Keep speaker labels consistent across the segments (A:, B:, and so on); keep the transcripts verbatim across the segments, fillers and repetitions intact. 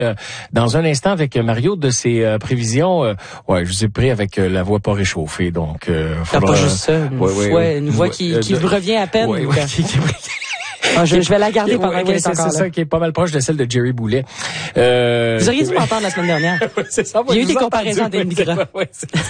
A: euh, dans un instant avec Mario de ses euh, prévisions. Euh, ouais, je vous ai pris avec euh, la voix pas réchauffée, donc... Euh,
B: faudra... pas juste ça, une, ouais, voix, ouais, une voix qui, qui de... revient à peine. Ouais, ouais, qui, qui... Ah, je, je vais la garder pendant ouais, qu'elle est encore
A: c'est
B: là.
A: ça, qui est pas mal proche de celle de Jerry Boulet. Euh...
B: Vous auriez dû m'entendre la semaine dernière.
A: ouais, c'est ça,
B: Il y a eu des comparaisons des migrants.
C: Ouais,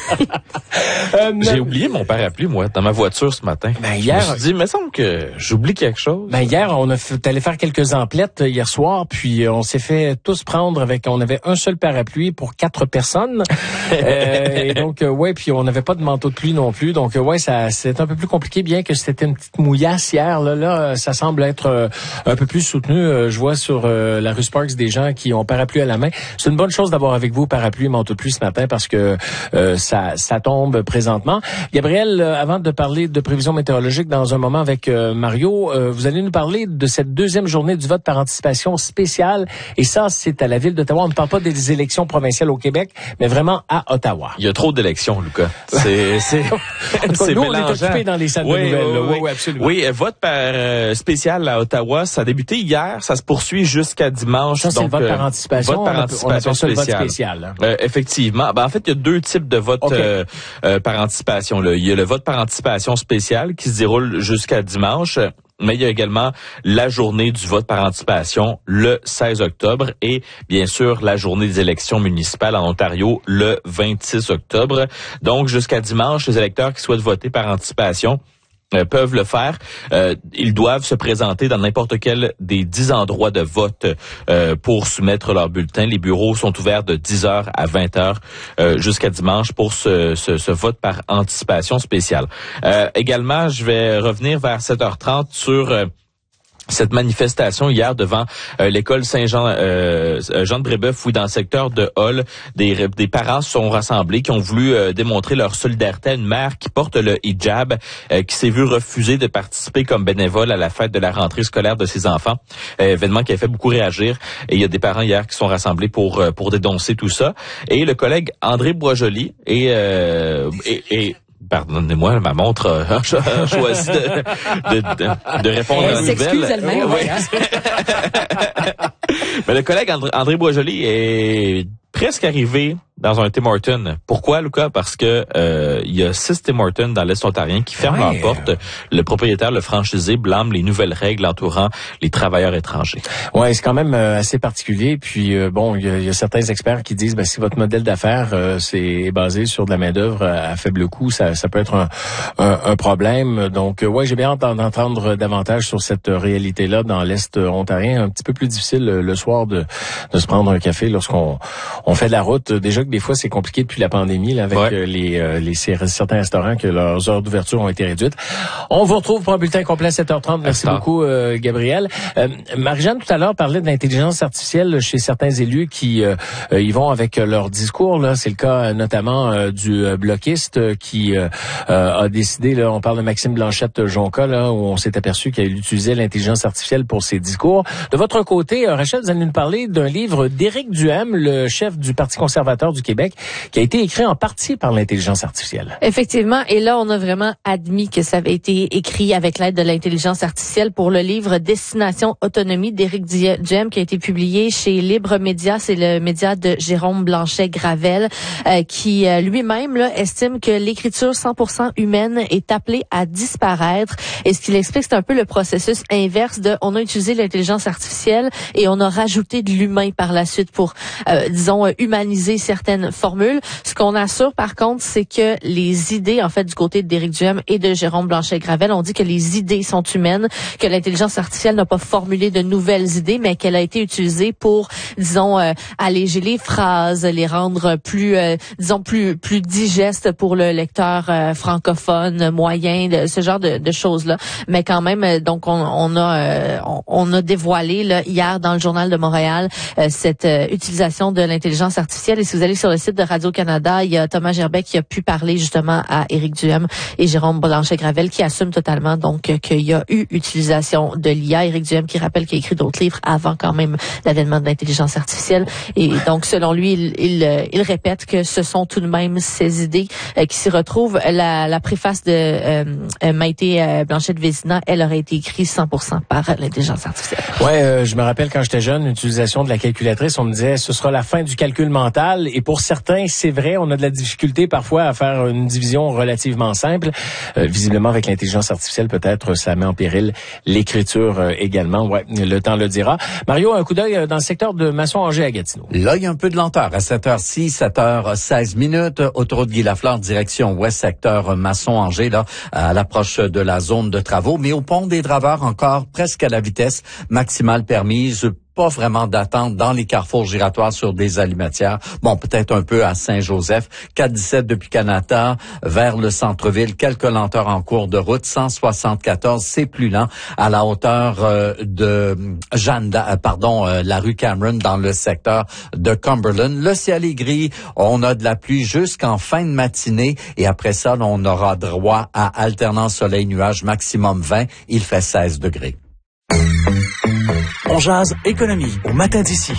C: euh, j'ai oublié mon parapluie, moi, dans ma voiture ce matin.
A: Ben, hier,
C: je me suis dit, il me semble que j'oublie quelque chose.
A: Ben, hier, on a fait, allé faire quelques emplettes hier soir, puis on s'est fait tous prendre avec, on avait un seul parapluie pour quatre personnes. euh, et donc, euh, ouais, puis on n'avait pas de manteau de pluie non plus. Donc, euh, ouais, ça, c'est un peu plus compliqué, bien que c'était une petite mouillasse hier. Là, là, ça semble être euh, un peu plus soutenu. Euh, je vois sur euh, la rue Sparks des gens qui ont parapluie à la main. C'est une bonne chose d'avoir avec vous parapluie et manteau de pluie ce matin parce que euh, ça, ça tombe présentement. Gabriel, euh, avant de parler de prévision météorologique dans un moment avec euh, Mario, euh, vous allez nous parler de cette deuxième journée du vote par anticipation spéciale. Et ça, c'est à la ville d'Ottawa. On ne parle pas des élections provinciales au Québec, mais vraiment à Ottawa.
C: Il y a trop d'élections, Lucas. C'est, c'est,
A: c'est nous, mélangeant. On est occupés dans les salles
C: oui,
A: de nouvelles.
C: Oui, oui,
A: oui, absolument.
C: Oui, vote par euh, spécial à Ottawa, ça a débuté hier, ça se poursuit jusqu'à dimanche.
A: Ça, c'est
C: donc,
A: le vote
C: euh,
A: par anticipation.
C: Vote par
A: on
C: anticipation
A: on ça
C: spécial.
A: Le vote spécial.
C: Euh, effectivement. Ben, en fait, il y a deux types de votes
A: okay.
C: euh, euh, par anticipation. Là. Il y a le vote par anticipation spécial qui se déroule jusqu'à dimanche. Mais il y a également la journée du vote par anticipation le seize octobre et bien sûr la journée des élections municipales en Ontario le vingt-six octobre. Donc jusqu'à dimanche, les électeurs qui souhaitent voter par anticipation Euh, peuvent le faire. Euh, ils doivent se présenter dans n'importe quel des dix endroits de vote euh, pour soumettre leur bulletin. Les bureaux sont ouverts de dix heures à vingt heures euh, jusqu'à dimanche pour ce, ce, ce vote par anticipation spéciale. Euh, également, je vais revenir vers sept heures trente sur... Euh, cette manifestation hier devant euh, l'école Saint-Jean euh, Jean de Brébeuf, où dans le secteur de Hull, des, des parents se sont rassemblés qui ont voulu euh, démontrer leur solidarité à une mère qui porte le hijab, euh, qui s'est vue refuser de participer comme bénévole à la fête de la rentrée scolaire de ses enfants. Euh, événement qui a fait beaucoup réagir. Et il y a des parents hier qui sont rassemblés pour euh, pour dénoncer tout ça. Et le collègue André Boisjoli et euh, et, et pardonnez-moi, ma montre a choisi de, de, de, de répondre
B: elle
C: à la nouvelle.
B: Elle
C: oui. Mais le collègue André, André Boisjoli est presque arrivé dans un Tim Hortons. Pourquoi, Lucas? Parce que euh, il y a six Tim Hortons dans l'Est ontarien qui ferment ouais. leurs portes. Le propriétaire, le franchisé, blâme les nouvelles règles entourant les travailleurs étrangers.
A: Ouais, c'est quand même euh, assez particulier. Puis euh, bon, il y, y a certains experts qui disent, ben si votre modèle d'affaires euh, c'est basé sur de la main d'œuvre à, à faible coût, ça, ça peut être un, un, un problème. Donc, euh, ouais, j'ai bien hâte d'entendre davantage sur cette réalité-là dans l'Est ontarien. Un petit peu plus difficile le, le soir de, de se prendre un café lorsqu'on on fait de la route. Déjà que des fois, c'est compliqué depuis la pandémie, là, avec ouais. euh, les, euh, les certains restaurants que leurs heures d'ouverture ont été réduites. On vous retrouve pour un bulletin complet à sept heures trente. Merci Attends. beaucoup, euh, Gabriel. Euh, Marie-Jeanne, tout à l'heure, parlait de l'intelligence artificielle chez certains élus qui euh, y vont avec leur discours. Là, c'est le cas notamment euh, du bloquiste qui euh, a décidé, là, on parle de Maxime Blanchette-Jonca, là, où on s'est aperçu qu'il utilisait l'intelligence artificielle pour ses discours. De votre côté, euh, Rachel, vous allez nous parler d'un livre d'Éric Duhem, le chef du Parti conservateur du Québec, qui a été écrit en partie par l'intelligence artificielle.
D: Effectivement, et là, on a vraiment admis que ça avait été écrit avec l'aide de l'intelligence artificielle pour le livre Destination Autonomie d'Éric Duhem, qui a été publié chez Libre Média. C'est le média de Jérôme Blanchet-Gravel, euh, qui euh, lui-même là, estime que l'écriture cent pour cent humaine est appelée à disparaître. Et ce qu'il explique, c'est un peu le processus inverse de, on a utilisé l'intelligence artificielle et on a rajouté de l'humain par la suite pour, euh, disons, humaniser certaines formules. Ce qu'on assure, par contre, c'est que les idées, en fait, du côté d'Éric Duhem et de Jérôme Blanchet-Gravel, on dit que les idées sont humaines, que l'intelligence artificielle n'a pas formulé de nouvelles idées, mais qu'elle a été utilisée pour, disons, euh, alléger les phrases, les rendre plus, euh, disons, plus plus digestes pour le lecteur euh, francophone moyen, de, ce genre de, de choses-là. Mais quand même, euh, donc, on, on a euh, on, on a dévoilé là, hier dans le Journal de Montréal euh, cette euh, utilisation de l'intelligence artificielle. Et si vous allez sur le site de Radio-Canada. Il y a Thomas Gerbet qui a pu parler justement à Éric Duhem et Jérôme Blanchet-Gravel qui assument totalement donc qu'il y a eu utilisation de l'I A. Éric Duhem qui rappelle qu'il a écrit d'autres livres avant quand même l'avènement de l'intelligence artificielle. Et donc, selon lui, il, il, il répète que ce sont tout de même ces idées euh, qui s'y retrouvent. La, la préface de euh, Maïté euh, Blanchette-Vézina, elle aurait été écrite cent pour cent par l'intelligence artificielle.
A: Ouais, euh, je me rappelle quand j'étais jeune, l'utilisation de la calculatrice, on me disait ce sera la fin du calcul mental. Et pour certains, c'est vrai, on a de la difficulté parfois à faire une division relativement simple. Euh, visiblement, avec l'intelligence artificielle, peut-être ça met en péril l'écriture euh, également. Ouais, le temps le dira. Mario, un coup d'œil dans le secteur de Masson-Angers à Gatineau.
E: Là, il y a un peu de lenteur. À sept heures six, sept heures seize minutes, autoroute Guy Lafleur, direction ouest, secteur Masson-Angers, là, à l'approche de la zone de travaux. Mais au pont des Draveurs, encore presque à la vitesse maximale permise. Pas vraiment d'attente dans les carrefours giratoires sur des allumetières. Bon, peut-être un peu à Saint-Joseph. quatre dix-sept depuis Canada vers le centre-ville. Quelques lenteurs en cours de route. cent soixante-quatorze, c'est plus lent à la hauteur euh, de Jeanne, euh, pardon, euh, la rue Cameron dans le secteur de Cumberland. Le ciel est gris. On a de la pluie jusqu'en fin de matinée et après ça, on aura droit à alternance soleil-nuage maximum vingt. Il fait seize degrés.
F: On jase économie au matin d'ici.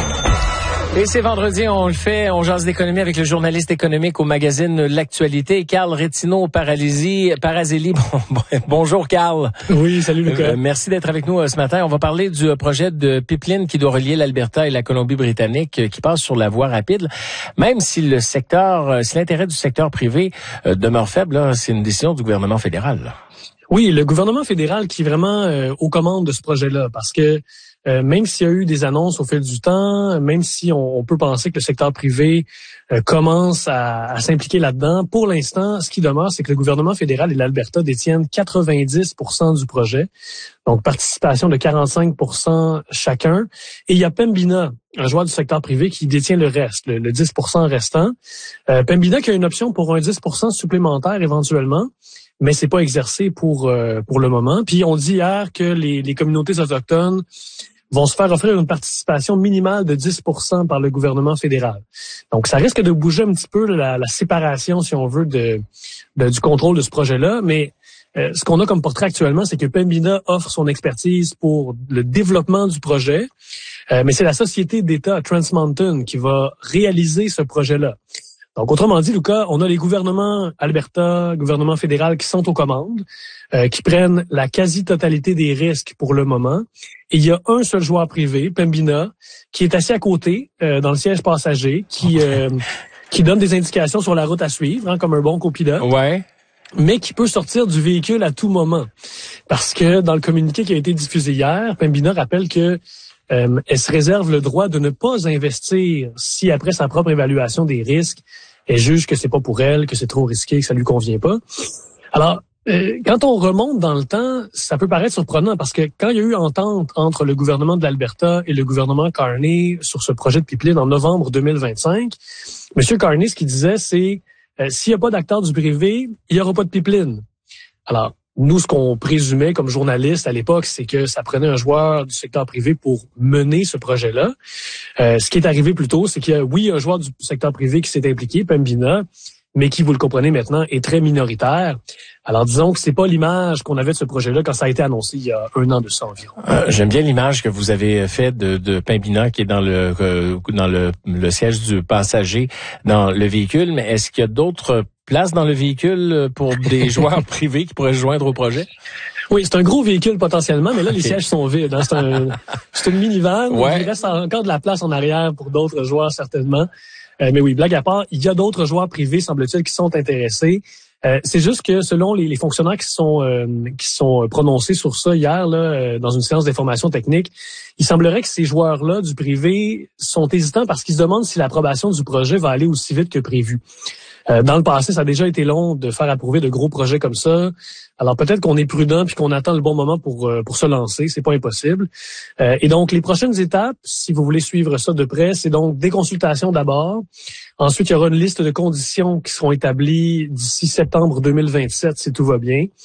A: Et c'est vendredi, on le fait, on jase d'économie avec le journaliste économique au magazine L'Actualité, Carl Rétino-Paralysi, Parazelli. Bon, bon, bonjour Carl.
G: Oui, salut Lucas.
A: Euh, merci d'être avec nous euh, ce matin. On va parler du euh, projet de pipeline qui doit relier l'Alberta et la Colombie-Britannique euh, qui passe sur la voie rapide. Même si le secteur, euh, si l'intérêt du secteur privé euh, demeure faible, là, c'est une décision du gouvernement fédéral. Là.
G: Oui, le gouvernement fédéral qui est vraiment euh, aux commandes de ce projet-là, parce que euh, même s'il y a eu des annonces au fil du temps, même si on, on peut penser que le secteur privé euh, commence à, à s'impliquer là-dedans, pour l'instant, ce qui demeure, c'est que le gouvernement fédéral et l'Alberta détiennent quatre-vingt-dix pour cent du projet, donc participation de quarante-cinq pour cent chacun. Et il y a Pembina, un joueur du secteur privé, qui détient le reste, le, le dix pour cent restant. Euh, Pembina qui a une option pour un dix pour cent supplémentaire éventuellement, mais c'est pas exercé pour euh, pour le moment. Puis on dit hier que les, les communautés autochtones vont se faire offrir une participation minimale de dix pour cent par le gouvernement fédéral. Donc ça risque de bouger un petit peu la, la séparation, si on veut, de, de du contrôle de ce projet-là. Mais euh, ce qu'on a comme portrait actuellement, c'est que Pembina offre son expertise pour le développement du projet, euh, mais c'est la société d'État Trans Mountain qui va réaliser ce projet-là. Donc, autrement dit, Lucas, on a les gouvernements Alberta, gouvernement fédéral qui sont aux commandes, euh, qui prennent la quasi-totalité des risques pour le moment. Et il y a un seul joueur privé, Pembina, qui est assis à côté, euh, dans le siège passager, qui euh, qui donne des indications sur la route à suivre, hein, comme un bon copilote.
A: Ouais.
G: Mais qui peut sortir du véhicule à tout moment. Parce que dans le communiqué qui a été diffusé hier, Pembina rappelle que euh, elle se réserve le droit de ne pas investir si, après sa propre évaluation des risques, elle juge que c'est pas pour elle, que c'est trop risqué, que ça lui convient pas. Alors, euh, quand on remonte dans le temps, ça peut paraître surprenant parce que quand il y a eu entente entre le gouvernement de l'Alberta et le gouvernement Carney sur ce projet de pipeline en novembre deux mille vingt-cinq, M. Carney, ce qu'il disait, c'est euh, s'il n'y a pas d'acteurs du privé, il n'y aura pas de pipeline. Alors, nous, ce qu'on présumait comme journalistes à l'époque, c'est que ça prenait un joueur du secteur privé pour mener ce projet-là. Euh, ce qui est arrivé plus tôt, c'est qu'il y a, oui, un joueur du secteur privé qui s'est impliqué, Pembina, mais qui, vous le comprenez maintenant, est très minoritaire. Alors, disons que c'est pas l'image qu'on avait de ce projet-là quand ça a été annoncé il y a un an de ça environ.
A: Euh, j'aime bien l'image que vous avez faite de, de Pembina qui est dans le euh, dans le, le siège du passager dans le véhicule. Mais est-ce qu'il y a d'autres places dans le véhicule pour des joueurs privés qui pourraient se joindre au projet?
G: Oui, c'est un gros véhicule potentiellement, mais là, okay. Les sièges sont vides. Hein. C'est, un, c'est une minivan. Ouais. Il reste encore de la place en arrière pour d'autres joueurs, certainement. Euh, mais oui, blague à part, il y a d'autres joueurs privés, semble-t-il, qui sont intéressés. Euh, c'est juste que selon les, les fonctionnaires qui sont euh, qui sont prononcés sur ça hier là, euh, dans une séance d'information technique, il semblerait que ces joueurs-là du privé sont hésitants parce qu'ils se demandent si l'approbation du projet va aller aussi vite que prévu. Euh, dans le passé, ça a déjà été long de faire approuver de gros projets comme ça. Alors peut-être qu'on est prudent puis qu'on attend le bon moment pour pour se lancer, c'est pas impossible. Euh, et donc les prochaines étapes, si vous voulez suivre ça de près, c'est donc des consultations d'abord. Ensuite, il y aura une liste de conditions qui seront établies d'ici septembre deux mille vingt-sept si tout va bien.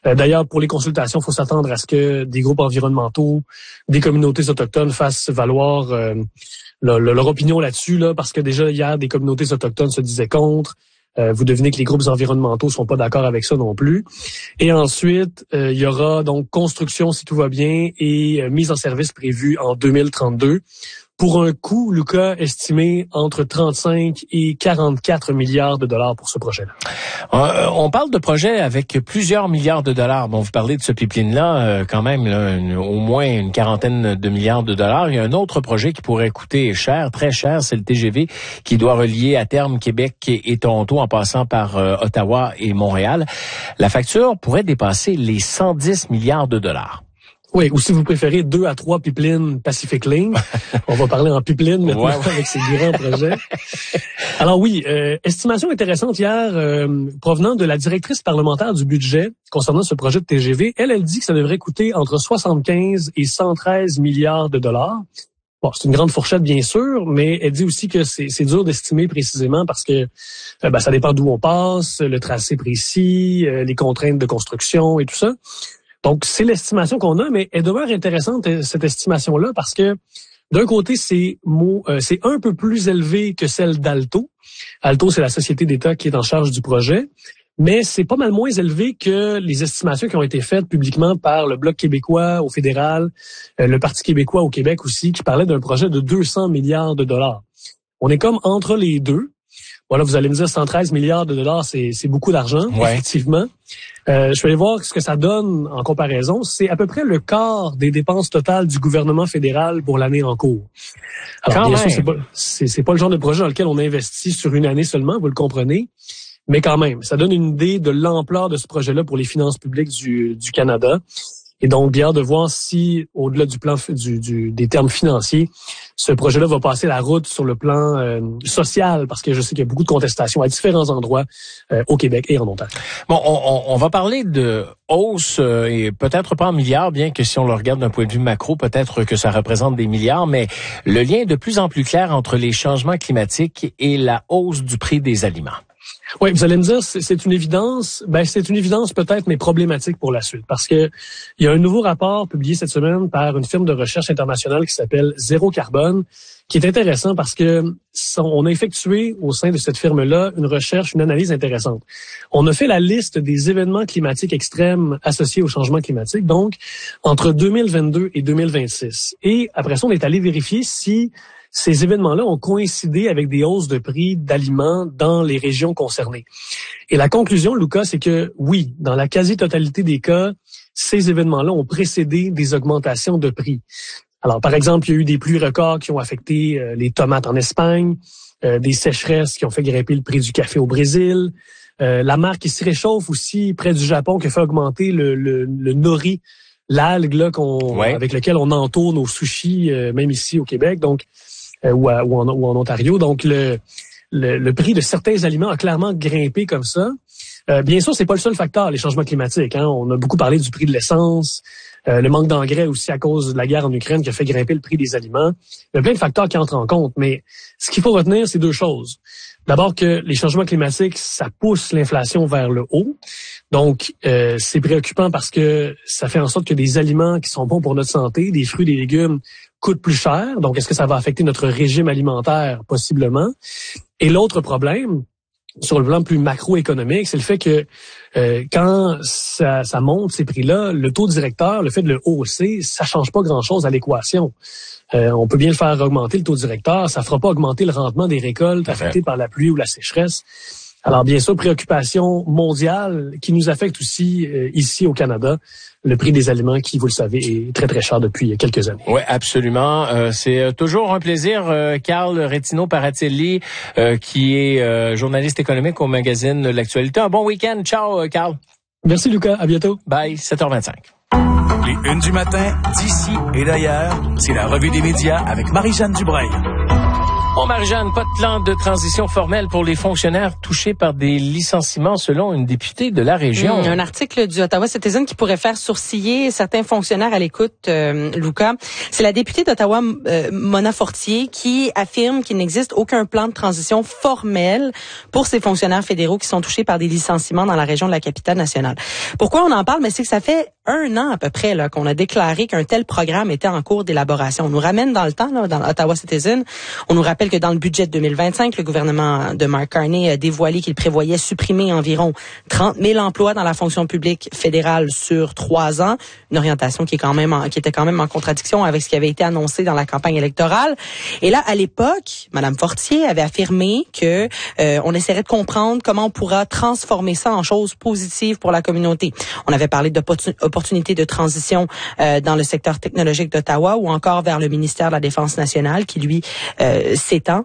G: Euh, d'ailleurs, pour les consultations, il faut s'attendre à ce que des groupes environnementaux, des communautés autochtones fassent valoir euh, leur, leur opinion là-dessus, là, parce que déjà hier, des communautés autochtones se disaient contre. Euh, vous devinez que les groupes environnementaux sont pas d'accord avec ça non plus. Et ensuite, euh, il y aura donc construction, si tout va bien, et euh, mise en service prévue en deux mille trente-deux. Pour un coût, Lucas, estimé entre trente-cinq et quarante-quatre milliards de dollars pour ce projet-là.
A: Euh, on parle de projet avec plusieurs milliards de dollars. Bon, vous parlez de ce pipeline-là, euh, quand même, là, une, au moins une quarantaine de milliards de dollars. Il y a un autre projet qui pourrait coûter cher, très cher, c'est le T G V qui doit relier à terme Québec et, et Toronto en passant par euh, Ottawa et Montréal. La facture pourrait dépasser les cent dix milliards de dollars.
G: Oui, ou si vous préférez, deux à trois pipelines Pacific Link. On va parler en pipeline maintenant, ouais, ouais. avec ces grands projets. Alors oui, euh, estimation intéressante hier, euh, provenant de la directrice parlementaire du budget concernant ce projet de T G V. Elle, elle dit que ça devrait coûter entre soixante-quinze et cent treize milliards de dollars. Bon, c'est une grande fourchette, bien sûr, mais elle dit aussi que c'est, c'est dur d'estimer précisément parce que euh, ben, ça dépend d'où on passe, le tracé précis, euh, les contraintes de construction et tout ça. Donc, c'est l'estimation qu'on a, mais elle demeure intéressante, cette estimation-là, parce que d'un côté, c'est, euh, c'est un peu plus élevé que celle d'Alto. Alto, c'est la société d'État qui est en charge du projet, mais c'est pas mal moins élevé que les estimations qui ont été faites publiquement par le Bloc québécois au fédéral, euh, le Parti québécois au Québec aussi, qui parlait d'un projet de deux cents milliards de dollars. On est comme entre les deux. Voilà, vous allez me dire cent treize milliards de dollars, c'est, c'est beaucoup d'argent, ouais. Effectivement. Euh, je vais aller voir ce que ça donne en comparaison. C'est à peu près le quart des dépenses totales du gouvernement fédéral pour l'année en cours. Alors, quand bien même. sûr, c'est pas, c'est, c'est pas le genre de projet dans lequel on investit sur une année seulement, vous le comprenez. Mais quand même, ça donne une idée de l'ampleur de ce projet-là pour les finances publiques du, du Canada. Et donc, bien de voir si, au-delà du plan du, du, des termes financiers, ce projet-là va passer la route sur le plan euh, social, parce que je sais qu'il y a beaucoup de contestations à différents endroits euh, au Québec et en Ontario.
A: Bon, on, on va parler de hausse, euh, et peut-être pas en milliards, bien que si on le regarde d'un point de vue macro, peut-être que ça représente des milliards, mais le lien est de plus en plus clair entre les changements climatiques et la hausse du prix des aliments.
G: Oui, vous allez me dire, c'est, c'est une évidence. Ben, c'est une évidence peut-être, mais problématique pour la suite. Parce que il y a un nouveau rapport publié cette semaine par une firme de recherche internationale qui s'appelle Zéro Carbone, qui est intéressant parce que on a effectué au sein de cette firme-là une recherche, une analyse intéressante. On a fait la liste des événements climatiques extrêmes associés au changement climatique, donc entre deux mille vingt-deux et deux mille vingt-six. Et après ça, on est allé vérifier si ces événements-là ont coïncidé avec des hausses de prix d'aliments dans les régions concernées. Et la conclusion, Lucas, c'est que oui, dans la quasi-totalité des cas, ces événements-là ont précédé des augmentations de prix. Alors, par exemple, il y a eu des pluies records qui ont affecté euh, les tomates en Espagne, euh, des sécheresses qui ont fait grimper le prix du café au Brésil, euh, la mer qui se réchauffe aussi près du Japon qui a fait augmenter le, le, le nori, l'algue là qu'on, ouais. avec lequel on entoure nos sushis, euh, même ici au Québec. Donc, Euh, ou, à, ou, en, ou en Ontario. Donc, le, le, le prix de certains aliments a clairement grimpé comme ça. Euh, bien sûr, c'est pas le seul facteur, les changements climatiques. Hein. On a beaucoup parlé du prix de l'essence, euh, le manque d'engrais aussi à cause de la guerre en Ukraine qui a fait grimper le prix des aliments. Il y a plein de facteurs qui entrent en compte, mais ce qu'il faut retenir, c'est deux choses. D'abord que les changements climatiques, ça pousse l'inflation vers le haut. Donc, euh, c'est préoccupant parce que ça fait en sorte que des aliments qui sont bons pour notre santé, des fruits, des légumes, coûtent plus cher. Donc, est-ce que ça va affecter notre régime alimentaire? Possiblement. Et l'autre problème, sur le plan plus macroéconomique, c'est le fait que euh, quand ça, ça monte, ces prix-là, le taux directeur, le fait de le hausser, ça change pas grand-chose à l'équation. Euh, on peut bien le faire augmenter, le taux directeur, ça fera pas augmenter le rendement des récoltes affectées par la pluie ou la sécheresse. Alors, bien sûr, préoccupation mondiale qui nous affecte aussi euh, ici au Canada. Le prix des aliments qui, vous le savez, est très, très cher depuis quelques années.
A: Oui, absolument. Euh, c'est toujours un plaisir. Euh, Carl Retino-Paratelli, euh, qui est euh, journaliste économique au magazine L'Actualité. Un bon week-end. Ciao, Carl.
G: Merci, Lucas. À bientôt.
A: Bye. sept heures vingt-cinq.
F: Les Unes du matin, d'ici et d'ailleurs, c'est la revue des médias avec Marie-Jeanne Dubreuil.
A: Bon, Marie-Jeanne, pas de plan de transition formelle pour les fonctionnaires touchés par des licenciements selon une députée de la région.
B: Mmh, un article du Ottawa Citizen qui pourrait faire sourciller certains fonctionnaires à l'écoute, euh, Luca. C'est la députée d'Ottawa, euh, Mona Fortier, qui affirme qu'il n'existe aucun plan de transition formel pour ces fonctionnaires fédéraux qui sont touchés par des licenciements dans la région de la capitale nationale. Pourquoi on en parle? Mais c'est que ça fait un an à peu près là qu'on a déclaré qu'un tel programme était en cours d'élaboration. On nous ramène dans le temps, là, dans Ottawa Citizen. On nous rappelle que dans le budget de deux mille vingt-cinq, le gouvernement de Mark Carney a dévoilé qu'il prévoyait supprimer environ trente mille emplois dans la fonction publique fédérale sur trois ans. Une orientation qui est quand même en, qui était quand même en contradiction avec ce qui avait été annoncé dans la campagne électorale. Et là, à l'époque, Madame Fortier avait affirmé que euh, on essaierait de comprendre comment on pourra transformer ça en choses positives pour la communauté. On avait parlé d'opportunités de transition euh, dans le secteur technologique d'Ottawa ou encore vers le ministère de la Défense nationale qui, lui, euh, s'étend